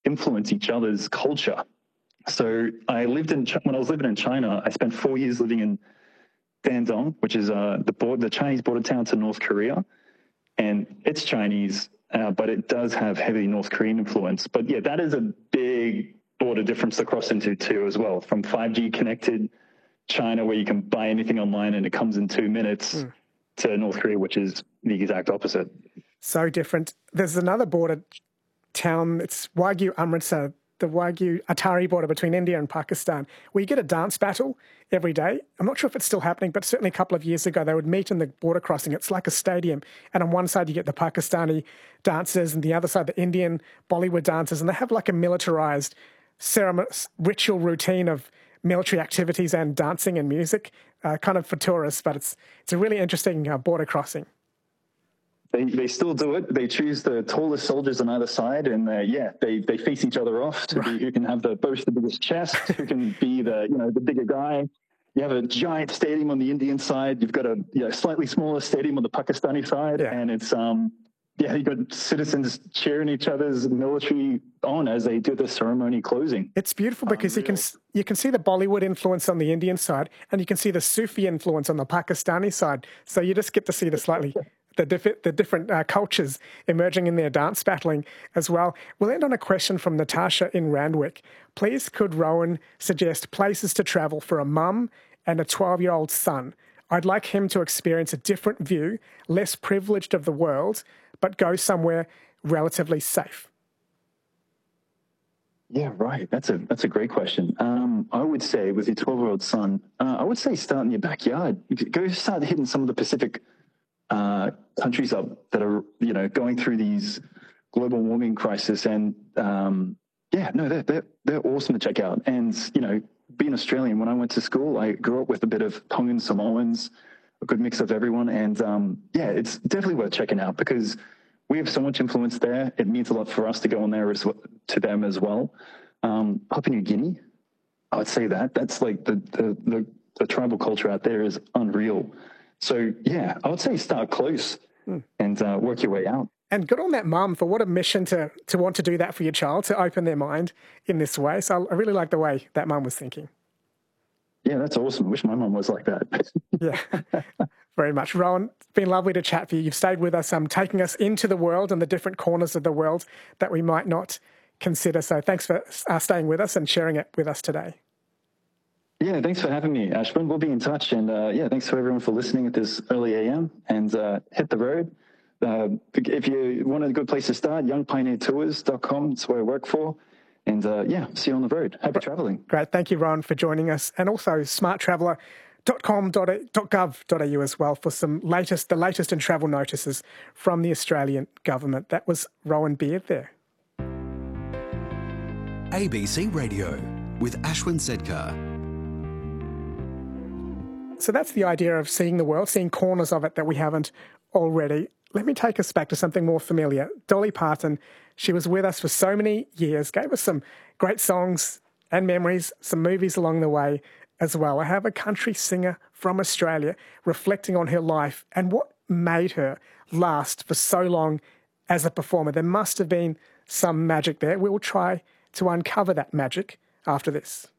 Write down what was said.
influence each other's culture. So when I was living in China, I spent 4 years living in Dandong, which is the Chinese border town to North Korea. And it's Chinese, but it does have heavy North Korean influence. But yeah, that is a big border difference to cross into too as well. From 5G connected China, where you can buy anything online and it comes in 2 minutes, to North Korea, which is the exact opposite. So different. There's another border town, it's Wagyu Amritsar, the Wagyu Atari border between India and Pakistan, where you get a dance battle every day. I'm not sure if it's still happening, but certainly a couple of years ago, they would meet in the border crossing. It's like a stadium. And on one side, you get the Pakistani dancers, and the other side, the Indian Bollywood dancers. And they have like a militarized ritual routine of military activities and dancing and music, kind of for tourists. But it's a really interesting border crossing. They still do it. They choose the tallest soldiers on either side, and they face each other off to be who can have the biggest chest, who can be the bigger guy. You have a giant stadium on the Indian side. You've got a slightly smaller stadium on the Pakistani side, and it's you've got citizens cheering each other's military on as they do the ceremony closing. It's beautiful because you can see the Bollywood influence on the Indian side, and you can see the Sufi influence on the Pakistani side. So you just get to see the different cultures emerging in their dance battling as well. We'll end on a question from Natasha in Randwick. Please, could Rowan suggest places to travel for a mum and a 12-year-old son? I'd like him to experience a different view, less privileged of the world, but go somewhere relatively safe. Yeah, right. That's a great question. I would say with your 12-year-old son, I would say start in your backyard. Go start hitting some of the Pacific countries up that are, going through these global warming crisis. And they're awesome to check out. And, being Australian, when I went to school, I grew up with a bit of Tongan Samoans, a good mix of everyone. And it's definitely worth checking out because we have so much influence there. It means a lot for us to go on there to them as well. Papua New Guinea, I would say that's like the tribal culture out there is unreal. So, I would say start close and work your way out. And good on that mum for what a mission to want to do that for your child, to open their mind in this way. So I really like the way that mum was thinking. Yeah, that's awesome. I wish my mum was like that. Yeah, very much. Rowan, it's been lovely to chat with you. You've stayed with us, taking us into the world and the different corners of the world that we might not consider. So thanks for staying with us and sharing it with us today. Yeah, thanks for having me, Ashwin. We'll be in touch. And thanks for everyone for listening at this early AM. And hit the road. If you want a good place to start, youngpioneertours.com. That's where I work for. And see you on the road. Happy traveling. Great. Thank you, Ron, for joining us. And also smarttraveller.com.au as well for the latest in travel notices from the Australian government. That was Rowan Beard there. ABC Radio with Ashwin Sedkar. So that's the idea of seeing the world, seeing corners of it that we haven't already. Let me take us back to something more familiar. Dolly Parton, she was with us for so many years, gave us some great songs and memories, some movies along the way as well. I have a country singer from Australia reflecting on her life and what made her last for so long as a performer. There must have been some magic there. We will try to uncover that magic after this.